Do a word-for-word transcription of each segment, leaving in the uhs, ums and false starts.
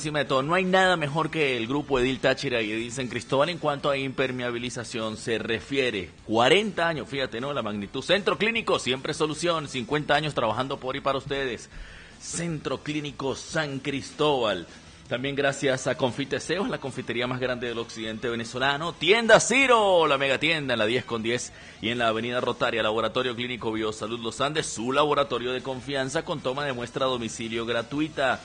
encima de todo. No hay nada mejor que el grupo Edil Táchira y Edil San Cristóbal en cuanto a impermeabilización se refiere. cuarenta años, fíjate, ¿no? La magnitud. Centro Clínico, siempre solución. cincuenta años trabajando por y para ustedes. Centro Clínico San Cristóbal. También gracias a Confiteseos, la confitería más grande del occidente venezolano. Tienda Ciro, la mega tienda en la diez con diez y en la avenida Rotaria. Laboratorio Clínico Biosalud Los Andes, su laboratorio de confianza con toma de muestra a domicilio gratuita.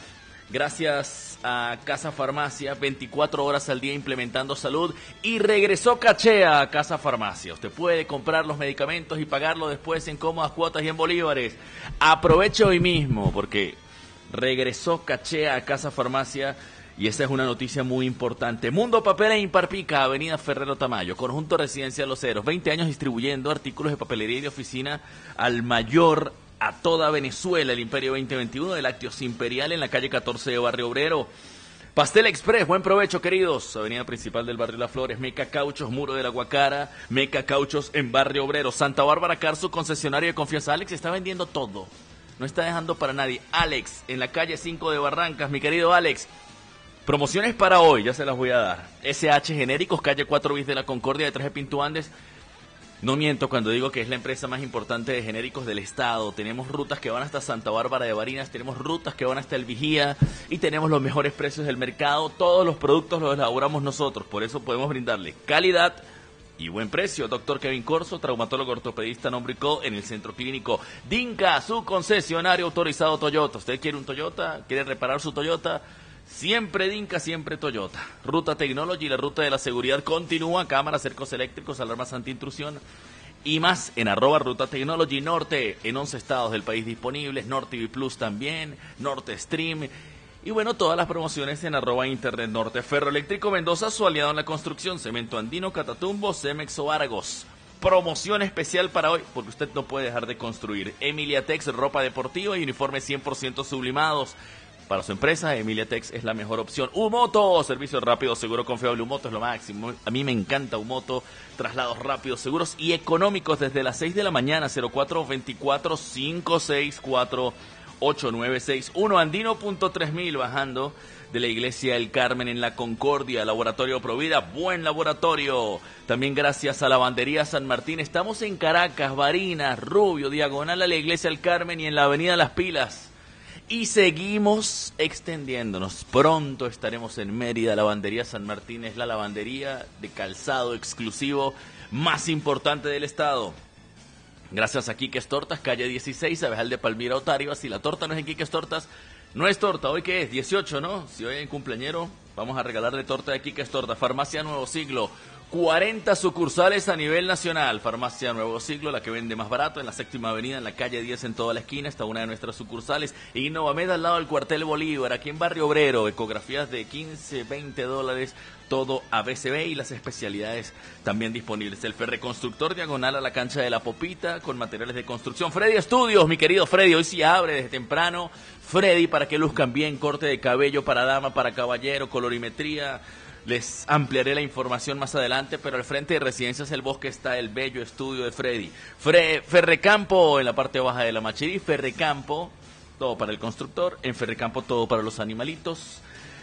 Gracias a Casa Farmacia, veinticuatro horas al día implementando salud. Y regresó Cachea a Casa Farmacia. Usted puede comprar los medicamentos y pagarlo después en cómodas cuotas y en bolívares. Aproveche hoy mismo porque regresó Cachea a Casa Farmacia y esa es una noticia muy importante. Mundo Papel e Imparpica, Avenida Ferrero Tamayo, Conjunto Residencial Los Ceros, veinte años distribuyendo artículos de papelería y de oficina al mayor a toda Venezuela. El Imperio veinte veintiuno de Lácteos Imperial en la calle catorce de Barrio Obrero. Pastel Express, buen provecho queridos, avenida principal del barrio Las Flores. Meca Cauchos, Muro de la Guacara, Meca Cauchos en Barrio Obrero. Santa Bárbara Carso, concesionario de confianza. Alex está vendiendo todo. No está dejando para nadie. Alex, en la calle cinco de Barrancas, mi querido Alex. Promociones para hoy, ya se las voy a dar. S H Genéricos, calle cuatro bis de la Concordia, detrás de Pinto Andes. No miento cuando digo que es la empresa más importante de genéricos del estado. Tenemos rutas que van hasta Santa Bárbara de Barinas, tenemos rutas que van hasta El Vigía y tenemos los mejores precios del mercado. Todos los productos los elaboramos nosotros, por eso podemos brindarle calidad y buen precio. Doctor Kevin Corso, traumatólogo ortopedista, nombre y co en el Centro Clínico Dinka, su concesionario autorizado Toyota. ¿Usted quiere un Toyota? ¿Quiere reparar su Toyota? Siempre Dinka, siempre Toyota. Ruta Technology, la ruta de la seguridad continúa. Cámaras, cercos eléctricos, alarmas antiintrusión y más en arroba Ruta Technology Norte. En once estados del país disponibles. Norte T V Plus también, Norte Stream. Y bueno, todas las promociones en arroba Internet Norte. Ferroeléctrico Mendoza, su aliado en la construcción. Cemento Andino, Catatumbo, Cemex o Argos. Promoción especial para hoy, porque usted no puede dejar de construir. Emiliatex, ropa deportiva y uniformes cien por ciento sublimados. Para su empresa, Emiliatex es la mejor opción. Umoto, servicio rápido, seguro, confiable. Umoto es lo máximo. A mí me encanta Umoto. Traslados rápidos, seguros y económicos desde las seis de la mañana. cero cuatro veinticuatro, cinco seis cuatro, ocho nueve seis uno. Andino punto tres mil, bajando de la Iglesia del Carmen en la Concordia. Laboratorio Provida, buen laboratorio. También gracias a Lavandería San Martín. Estamos en Caracas, Barinas, Rubio, diagonal a la Iglesia del Carmen y en la Avenida Las Pilas. Y seguimos extendiéndonos. Pronto estaremos en Mérida. Lavandería San Martín es la lavandería de calzado exclusivo más importante del estado. Gracias a Quiques Tortas, calle dieciséis, Abejal de Palmira, Otario. Si la torta no es en Quiques Tortas, no es torta. ¿Hoy qué es? dieciocho, ¿no? Si hoy hay un cumpleañero, vamos a regalarle torta de Quiques Tortas. Farmacia Nuevo Siglo, cuarenta sucursales a nivel nacional. Farmacia Nuevo Siglo, la que vende más barato, en la séptima avenida, en la calle diez, en toda la esquina. Está una de nuestras sucursales. Y Innovamed al lado del cuartel Bolívar, aquí en Barrio Obrero. Ecografías de quince, veinte dólares. Todo A B C B y las especialidades también disponibles. El Ferreconstructor, diagonal a la cancha de la Popita, con materiales de construcción. Freddy Estudios, mi querido Freddy, hoy sí abre desde temprano. Freddy, para que luzcan bien, corte de cabello para dama, para caballero, colorimetría. Les ampliaré la información más adelante, pero al frente de Residencias El Bosque está el bello estudio de Freddy. Fre Ferrecampo, en la parte baja de la Machirí. Ferrecampo, todo para el constructor. En Ferrecampo, todo para los animalitos.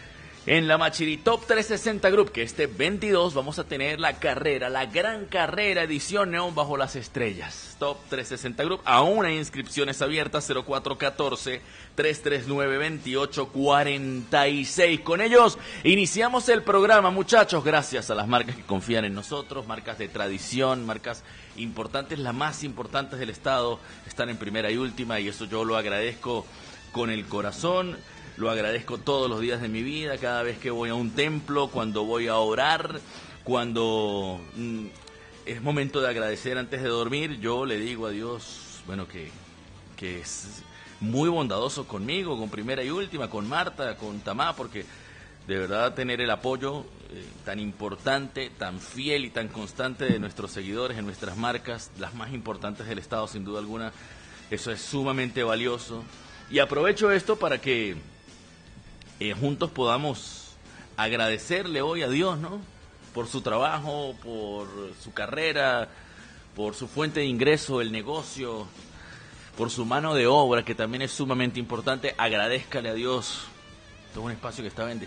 En la Machirí Top trescientos sesenta Group, que este veintidós vamos a tener la carrera, la gran carrera edición Neón Bajo las Estrellas. Top trescientos sesenta Group, aún hay inscripciones abiertas, cero cuatro uno cuatro, tres tres nueve, dos ocho cuatro seis. Con ellos iniciamos el programa, muchachos, gracias a las marcas que confían en nosotros, marcas de tradición, marcas importantes, las más importantes del estado, están en primera y última, y eso yo lo agradezco con el corazón. Lo agradezco todos los días de mi vida, cada vez que voy a un templo, cuando voy a orar, cuando mm, es momento de agradecer antes de dormir. Yo le digo a Dios, bueno, que, que es muy bondadoso conmigo, con primera y última, con Marta, con Tamá, porque de verdad tener el apoyo eh, tan importante, tan fiel y tan constante de nuestros seguidores en nuestras marcas, las más importantes del estado sin duda alguna, eso es sumamente valioso. Y aprovecho esto para que Eh, juntos podamos agradecerle hoy a Dios, ¿no? Por su trabajo, por su carrera, por su fuente de ingreso, el negocio, por su mano de obra, que también es sumamente importante. Agradézcale a Dios. Todo un espacio que está bendecido.